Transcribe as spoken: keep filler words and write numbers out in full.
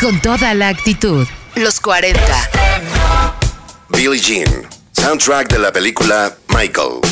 con toda la actitud. Los cuarenta. Billie Jean, soundtrack de la película Michael.